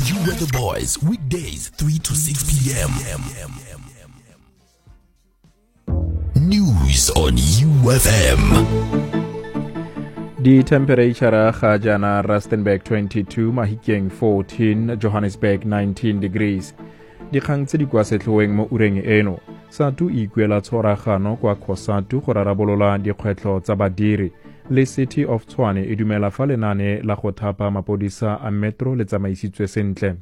You were the boys, weekdays 3 to 6 p.m. News on UFM. The temperature ga jana Rustenburg 22, Mahikeng 14, Johannesburg 19 degrees. Dikgang tse di kwa setlhoeng mo ureng eno, SATU ikuela tshwaragano kwa COSATU go rarabolola dikgwetlho tsa badiri. Le City of Tshwane e dumela fa lenane la go thapa mapodisa a metro le tsamaisitswe sentle.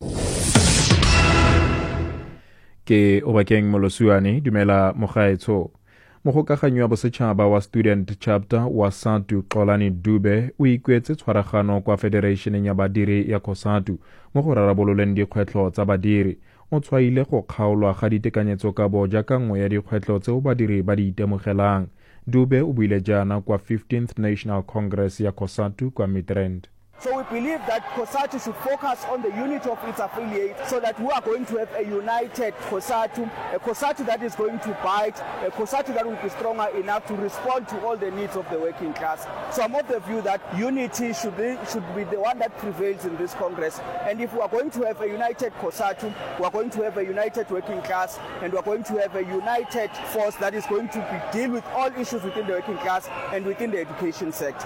Ke Obakeng Molosuane dumela mogaetsho. Mogokaganyi wa bosetšhaba wa Student Chapter wa SATU Xolani Dube o ikuetse tshwaragano kwa Federationeng ya badiri ya COSATU mo go rarabololeng dikgwetlho tsa badiri. O tshwaile go kgaolwa ga ditekanyetso ka bo jaaka nngwe ya dikgwetlho tseo badiri ba di itemogelang. Dube o buile jana kwa 15th National Congress ya COSATU kwa Midrand. So we believe that COSATU should focus on the unity of its affiliates so that we are going to have a united COSATU, a COSATU that is going to bite, a COSATU that will be stronger enough to respond to all the needs of the working class. So I'm of the view that unity should be the one that prevails in this Congress. And if we are going to have a united COSATU, we are going to have a united working class, and we are going to have a united force that is going to deal with all issues within the working class and within the education sector.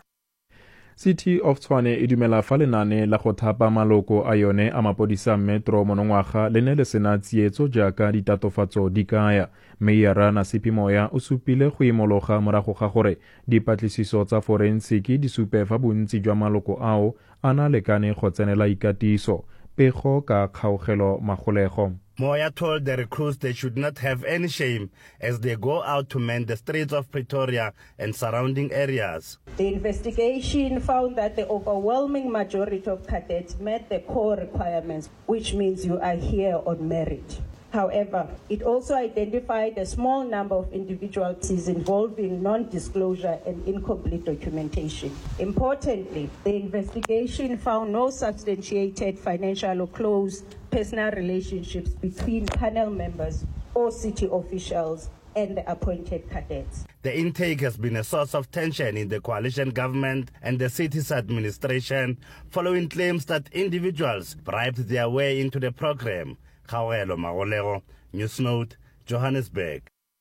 City of Tshwane e dumela fa lenane la go thapa maloko a yone a mapodisa metro monongwaga le ne le sena tsietso jaaka ditatofatso di kaya. Meyara Nasipi Moya o supile go imologa morago ga gore dipatlisiso tsa forensiki di supe fa bontsi jwa maloko ao a na lekane go tsenela ikatiso. Pego ka kgaogelo magolego. Moya told the recruits they should not have any shame as they go out to mend the streets of Pretoria and surrounding areas. The investigation found that the overwhelming majority of cadets met the core requirements, which means you are here on merit. However, it also identified a small number of individualities involving non-disclosure and incomplete documentation. Importantly, the investigation found no substantiated financial or close personal relationships between panel members or city officials and the appointed cadets. The intake has been a source of tension in the coalition government and the city's administration following claims that individuals bribed their way into the program. Kawelo Magolego, Newsnote, Johannesburg.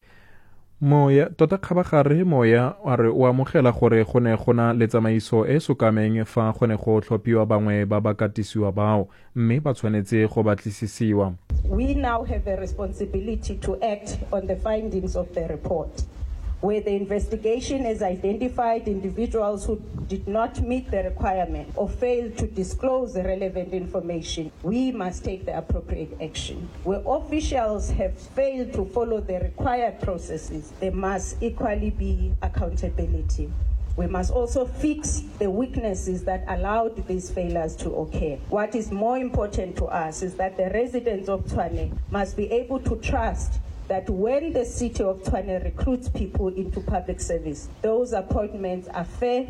Moya tota khabagare Moya a re o amogela gore go ne gona le tsamaiso e sokameng fa go ne go tlhophiwa bangwe ba ba katisiwa bao mme ba tshwanetse go batlisisiwa. We now have a responsibility to act on the findings of the report. Where the investigation has identified individuals who did not meet the requirement or failed to disclose the relevant information, we must take the appropriate action. Where officials have failed to follow the required processes, there must equally be accountability. We must also fix the weaknesses that allowed these failures to occur. What is more important to us is that the residents of Tshwane must be able to trust that when the city of Tshwane recruits people into public service, those appointments are fair.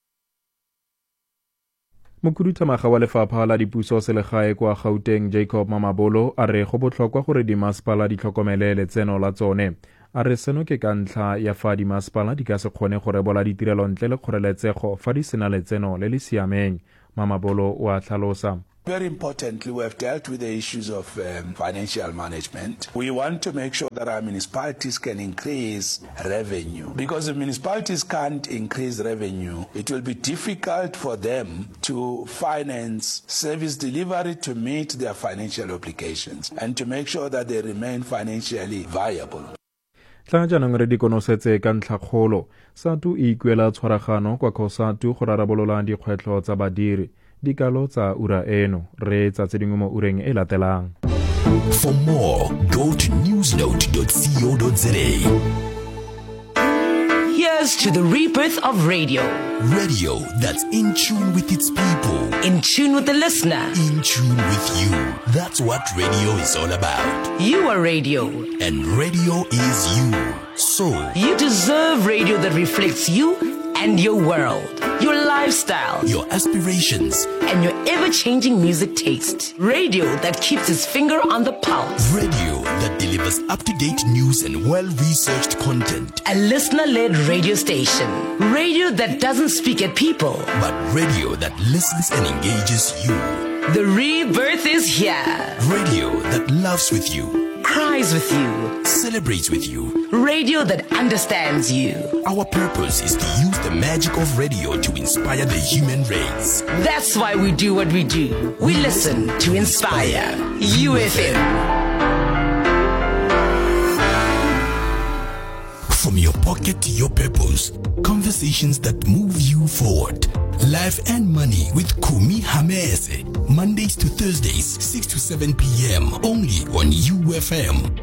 Mokhuduthamaga wa lefapha la dipuso selegae kwa Gauteng Jacob Mamabolo a re go botlhokwa gore dimasepala di tlhokomele letseno la tsone. A re seno ke ka ntlha ya fa dimasepala di ka se kgone go rebola ditirelo ntle le kgoreletsego fa di sena letseno le le siameng. Mamabolo o a tlhalosa. Very importantly, we have dealt with the issues of financial management. We want to make sure that our municipalities can increase revenue. Because if municipalities can't increase revenue, it will be difficult for them to finance service delivery to meet their financial obligations and to make sure that they remain financially viable. Tla jaanong re di konosetse ka ntlhakgolo. SATU e ikuela tshwaragano kwa COSATU go rarabolola dikgwetlho tsa badiri. Dikalo tsa ura eno re tsa tsedingwe mo ureng e latelang. For more, go to newsnote.co.za. Here's to the rebirth of radio. Radio that's in tune with its people. In tune with the listener. In tune with you. That's what radio is all about. You are radio. And radio is you. So you deserve radio that reflects you and your world, your lifestyle, your aspirations, and your ever-changing music taste. Radio that keeps its finger on the pulse. Radio that delivers up-to-date news and well-researched content. A listener-led radio station. Radio that doesn't speak at people, but radio that listens and engages you. The rebirth is here. Radio that loves with you, Cries with you. celebrates with you. Radio that understands you. Our purpose is to use the magic of radio to inspire the human race. That's why we do what we do. We listen to inspire. UFM. From your pocket to your purpose, conversations that move you forward. Life and Money with Kumi Hamese. Mondays to Thursdays, 6 to 7 p.m. only on UFM.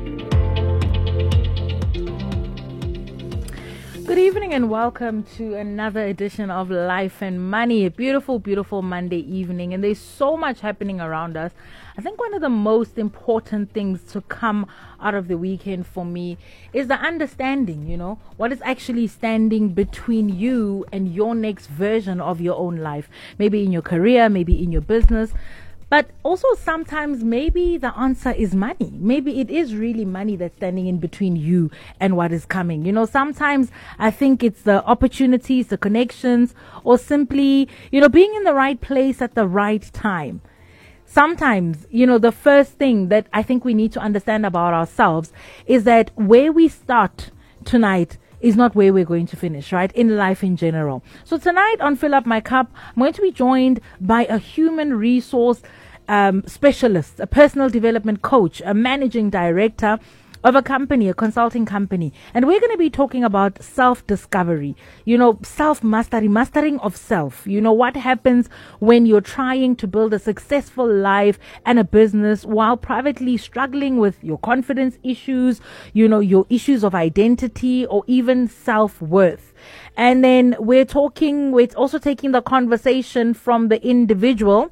Good evening and welcome to another edition of Life and Money. A beautiful, beautiful Monday evening, and there's so much happening around us. I think one of the most important things to come out of the weekend for me is the understanding, what is actually standing between you and your next version of your own life. Maybe in your career, maybe in your business. But also sometimes maybe the answer is money. Maybe it is really money that's standing in between you and what is coming. Sometimes I think it's the opportunities, the connections, or simply, being in the right place at the right time. Sometimes, the first thing that I think we need to understand about ourselves is that where we start tonight is not where we're going to finish, right? In life in general. So tonight on Fill Up My Cup, I'm going to be joined by a human resource specialist, a personal development coach, a managing director of a company, a consulting company. And we're going to be talking about self-discovery, self-mastery, mastering of self. What happens when you're trying to build a successful life and a business while privately struggling with your confidence issues, your issues of identity or even self-worth. And then we're also taking the conversation from the individual,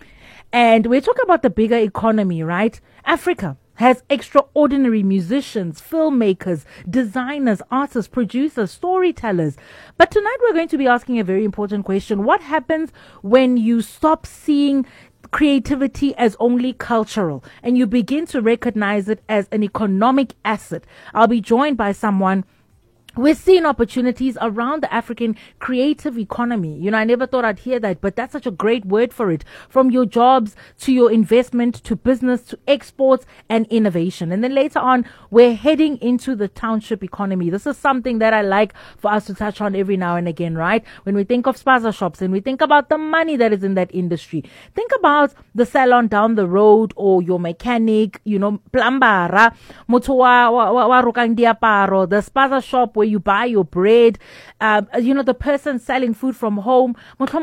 and we're talking about the bigger economy, right? Africa has extraordinary musicians, filmmakers, designers, artists, producers, storytellers. But tonight we're going to be asking a very important question. What happens when you stop seeing creativity as only cultural and you begin to recognize it as an economic asset? I'll be joined by someone. We're seeing opportunities around the African creative economy. I never thought I'd hear that, but that's such a great word for it. From your jobs to your investment to business to exports and innovation. And then later on, we're heading into the township economy. This is something that I like for us to touch on every now and again, right? When we think of spaza shops and we think about the money that is in that industry, think about the salon down the road or your mechanic, plumbara, motho wa rokang diaparo, the spaza shop where you buy your bread, the person selling food from home,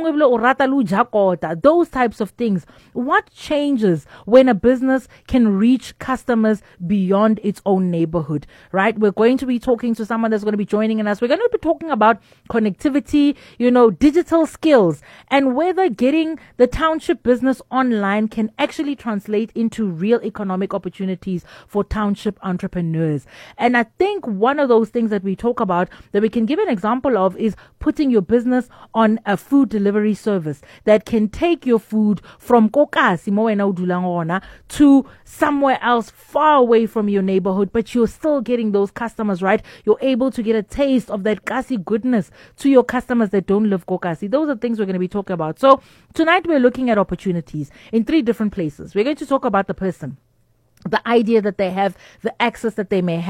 those types of things. What changes when a business can reach customers beyond its own neighborhood, right? We're going to be talking to someone that's going to be joining us. We're going to be talking about connectivity, digital skills, and whether getting the township business online can actually translate into real economic opportunities for township entrepreneurs. And I think one of those things that we talk about that we can give an example of is putting your business on a food delivery service that can take your food from Kokasi to somewhere else far away from your neighborhood, but you're still getting those customers, right? You're able to get a taste of that Kasi goodness to your customers that don't live Kokasi. Those are things we're going to be talking about. So tonight we're looking at opportunities in 3 different places. We're going to talk about the person, the idea that they have, the access that they may have.